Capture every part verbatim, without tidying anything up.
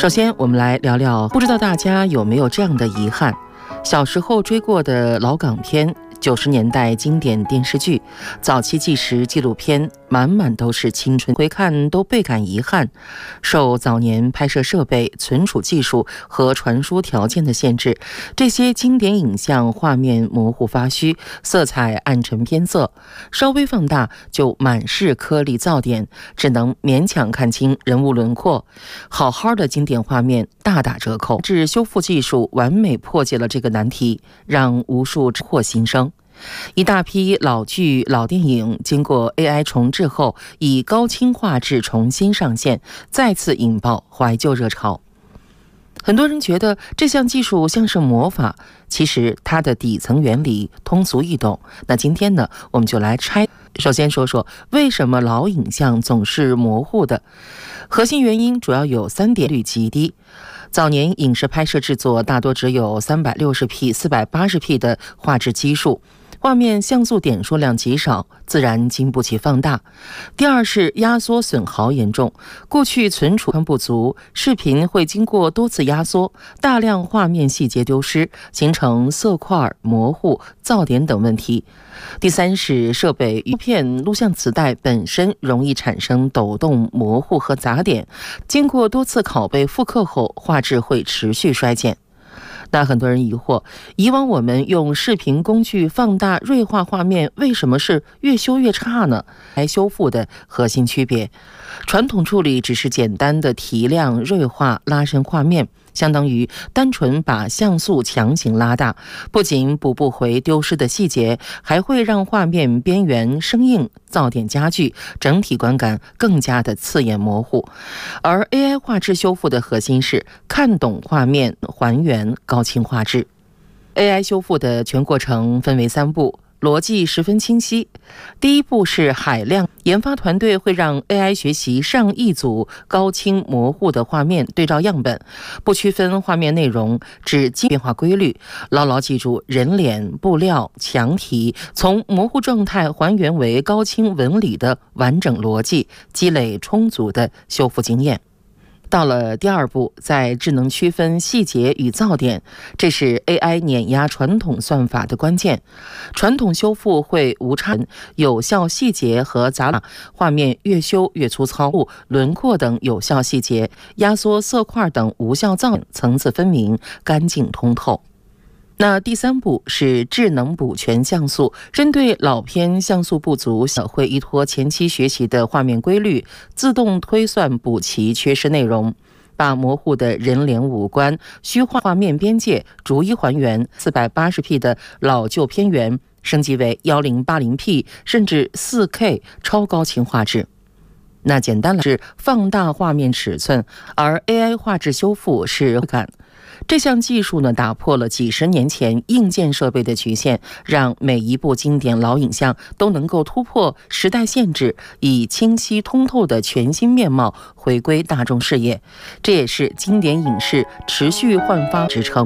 首先，我们来聊聊，不知道大家有没有这样的遗憾：小时候追过的老港片、九十年代经典电视剧、早期纪实纪录片，满满都是青春，回看都倍感遗憾。受早年拍摄设备、存储技术和传输条件的限制，这些经典影像画面模糊发虚，色彩暗沉偏色，稍微放大就满是颗粒噪点，只能勉强看清人物轮廓。好好的经典画面大打折扣，至修复技术完美破解了这个难题，让无数获新生。一大批老剧老电影经过 A I 重制后，以高清画质重新上线，再次引爆怀旧热潮。很多人觉得这项技术像是魔法，其实它的底层原理通俗易懂。那今天呢，我们就来拆。首先说说为什么老影像总是模糊的。核心原因主要有三点：率极低。早年影视拍摄制作大多只有 三百六十 P、四百八十 P 的画质基数，画面像素点数量极少，自然经不起放大。第二是压缩损耗严重，过去存储宽不足，视频会经过多次压缩，大量画面细节丢失，形成色块模糊、噪点等问题。第三是设备影片录像磁带本身容易产生抖动、模糊和杂点，经过多次拷贝复刻后，画质会持续衰减。那很多人疑惑，以往我们用视频工具放大锐化画面，为什么是越修越差呢？来修复的核心区别，传统处理只是简单的提亮、锐化、拉伸画面，相当于单纯把像素强行拉大，不仅补不回丢失的细节，还会让画面边缘生硬、噪点加剧，整体观感更加的刺眼模糊。而 A I 画质修复的核心是看懂画面，还原高清画质。A I 修复的全过程分为三步，逻辑十分清晰。第一步是海量，研发团队会让 A I 学习上亿组高清模糊的画面对照样本，不区分画面内容，只记变化规律，牢牢记住人脸、布料、墙体，从模糊状态还原为高清纹理的完整逻辑，积累充足的修复经验。到了第二步，在智能区分细节与噪点，这是 A I 碾压传统算法的关键。传统修复会无差有效细节和杂画面越修越粗糙，轮廓等有效细节，压缩色块等无效噪点，层次分明，干净通透。那第三步是智能补全像素，针对老片像素不足，会依托前期学习的画面规律，自动推算补齐缺失内容，把模糊的人脸五官、虚化画面边界逐一还原。四百八十 P 的老旧片源升级为一零八零 P 甚至 四K 超高清画质。那简单来说是放大画面尺寸，而 A I 画质修复是感。这项技术呢，打破了几十年前硬件设备的局限，让每一部经典老影像都能够突破时代限制，以清晰通透的全新面貌回归大众视野。这也是经典影视持续焕发支撑。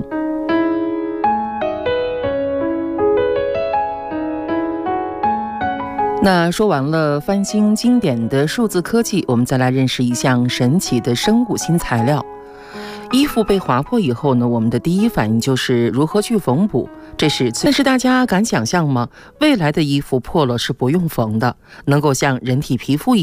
那说完了翻新经典的数字科技，我们再来认识一项神奇的生物新材料。衣服被划破以后呢，我们的第一反应就是如何去缝补，这是但是大家敢想象吗？未来的衣服破了是不用缝的，能够像人体皮肤一样